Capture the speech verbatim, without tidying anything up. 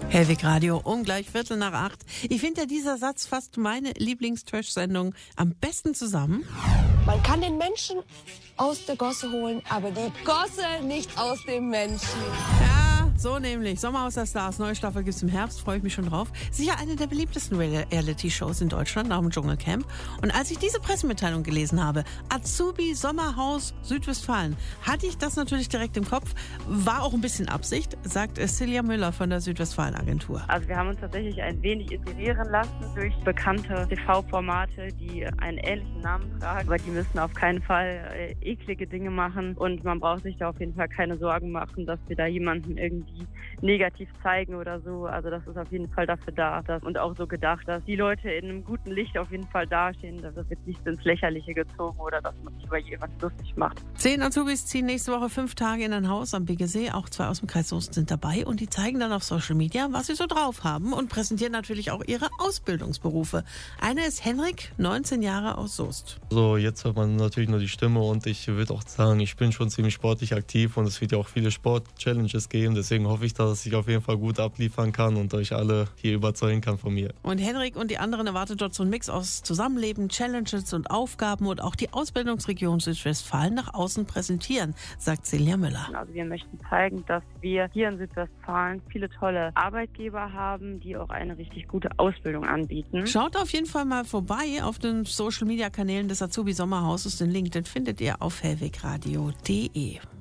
Hellwig Radio um gleich Viertel nach acht. Ich finde ja, dieser Satz fasst meine Lieblings-Trash-Sendung am besten zusammen. Man kann den Menschen aus der Gosse holen, aber die Gosse nicht aus dem Menschen. Ja, so nämlich. Sommerhaus der Stars, neue Staffel gibt's im Herbst, freue ich mich schon drauf. Sicher eine der beliebtesten Reality-Shows in Deutschland nach dem Dschungelcamp. Und als ich diese Pressemitteilung gelesen habe, Azubi Sommerhaus Südwestfalen, hatte ich das natürlich direkt im Kopf. War auch ein bisschen Absicht, sagt Silja Müller von der Südwestfalen-Agentur. Also wir haben uns tatsächlich ein wenig inspirieren lassen durch bekannte T V-Formate, die einen ähnlichen Namen tragen, aber die müssen auf keinen Fall äh, eklige Dinge machen und man braucht sich da auf jeden Fall keine Sorgen machen, dass wir da jemanden irgendwie negativ zeigen oder so. Also das ist auf jeden Fall dafür da dass, und auch so gedacht, dass die Leute in einem guten Licht auf jeden Fall dastehen, dass das wird nicht ins Lächerliche gezogen oder dass man sich über jemanden lustig macht. Zehn Azubis ziehen nächste Woche fünf Tage in ein Haus am Biggesee. Auch zwei aus dem Kreis Soest sind dabei und die zeigen dann auf Social Media, was sie so drauf haben und präsentieren natürlich auch ihre Ausbildungsberufe. Einer ist Henrik, neunzehn Jahre aus Soest. So, jetzt hört man natürlich nur die Stimme und ich würde auch sagen, ich bin schon ziemlich sportlich aktiv und es wird ja auch viele Sport-Challenges geben. Deswegen hoffe ich, dass ich auf jeden Fall gut abliefern kann und euch alle hier überzeugen kann von mir. Und Henrik und die anderen erwartet dort so ein Mix aus Zusammenleben, Challenges und Aufgaben und auch die Ausbildungsregion Südwestfalen nach außen präsentieren, sagt Silja Müller. Also wir möchten zeigen, dass wir hier in Südwestfalen viele tolle Arbeitgeber haben, die auch eine richtig gute Ausbildung anbieten. Schaut auf jeden Fall mal vorbei auf den Social-Media-Kanälen des Azubi Sommerhauses. Den Link, den findet ihr auf hellwegradio punkt de.